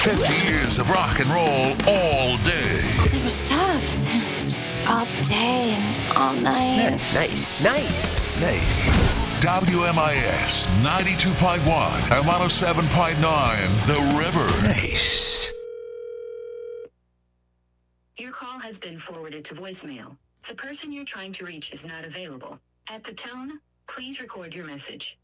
50 years of rock and roll all day. Never stops. It's just all day and all night. Nice. WMIS 92.1 and 107.9 The River. Nice. Your call has been forwarded to voicemail. The person you're trying to reach is not available. At the tone, please record your message.